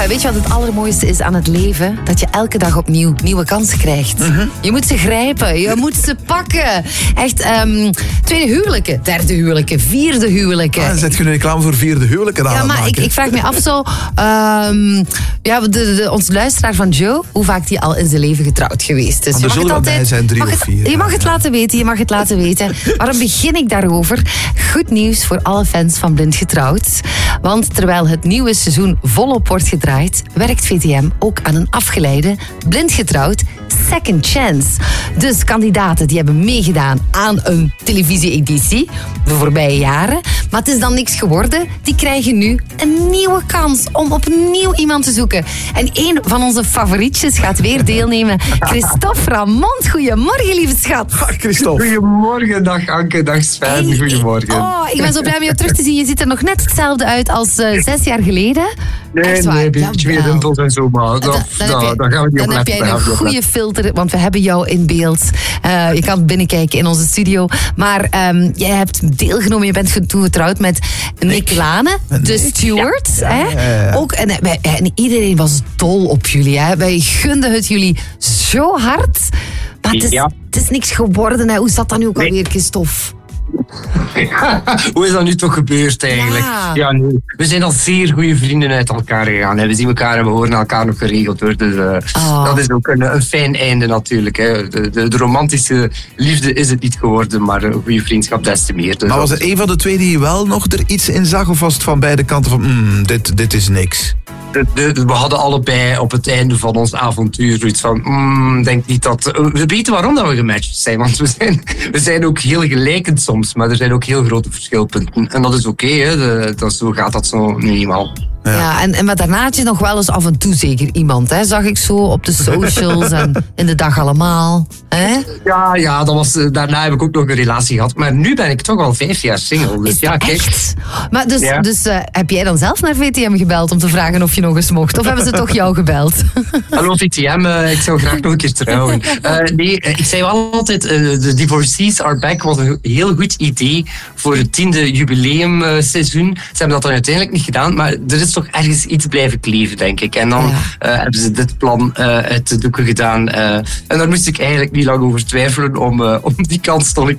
weet je wat het allermooiste is aan het leven? Dat je elke dag opnieuw nieuwe kansen krijgt. Je moet ze grijpen, je moet ze pakken. Echt, tweede huwelijken, derde huwelijken, vierde huwelijken. Dan zet je een reclame voor vierde huwelijken aan. Ja, maar ik vraag me af zo... onze luisteraar van Joe, hoe vaak die al in zijn leven getrouwd geweest is. Er zullen wel bij zijn 3 of 4. Je mag het laten weten, Waarom begin ik daarover? Goed nieuws voor alle fans van Blind Getrouwd. Want terwijl het nieuwe seizoen volop wordt gedraaid, werkt VTM ook aan een afgeleide Blind Getrouwd Second Chance. Dus kandidaten die hebben meegedaan aan een televisie-editie de voorbije jaren, maar het is dan niks geworden, die krijgen nu een nieuwe kans om opnieuw iemand te zoeken. En een van onze favorietjes gaat weer deelnemen. Christophe Ramond, goedemorgen, lieve schat. Christophe. Goedemorgen, dag Anke, dag Sven. Hey, goedemorgen. Ik ben zo blij om je terug te zien. Je ziet er nog net hetzelfde uit als 6 jaar geleden. Nee, een beetje meer rimpels en zo, maar dan gaan we niet op letten. Dan heb jij een goede filter, want we hebben jou in beeld. Je kan binnenkijken in onze studio. Maar jij hebt deelgenomen, je bent toen getrouwd met Nick Lane, de steward. Ja. Ook, en iedereen was dol op jullie. Hè. Wij gunden het jullie zo hard. Maar het is niks geworden. Hè. Hoe zat dat nu ook alweer, Christophe? Hoe is dat nu toch gebeurd eigenlijk? Ja, nee. We zijn al zeer goede vrienden uit elkaar gegaan. Hè. We zien elkaar en we horen elkaar nog geregeld. Hoor. Dus, dat is ook een fijn einde natuurlijk. Hè. De romantische liefde is het niet geworden, maar een goede vriendschap des te meer. Dus maar was er een van de twee die wel nog er iets in zag? Of was het van beide kanten van, dit is niks? We hadden allebei op het einde van ons avontuur zoiets van, denk niet dat... We weten waarom dat we gematcht zijn, want we zijn ook heel gelijkend soms, maar er zijn ook heel grote verschilpunten. En dat is oké, zo gaat dat zo nu eenmaal. Ja, en maar daarna had je nog wel eens af en toe zeker iemand, hè? Zag ik zo op de socials en in de dag allemaal. Hè? Ja, daarna heb ik ook nog een relatie gehad. Maar nu ben ik toch al 5 jaar single. Dus ja, kijk. Echt? Maar dus heb jij dan zelf naar VTM gebeld om te vragen of je nog eens mocht? Of hebben ze toch jou gebeld? Hallo VTM, ik zou graag nog een keer trouwen. Nee, ik zei wel altijd, de Divorcees Are Back was een heel goed idee voor het 10e jubileumseizoen. Ze hebben dat dan uiteindelijk niet gedaan, maar er is toch ergens iets blijven kleven, denk ik. En dan hebben ze dit plan uit de doeken gedaan. En daar moest ik eigenlijk niet lang over twijfelen om die kans toch een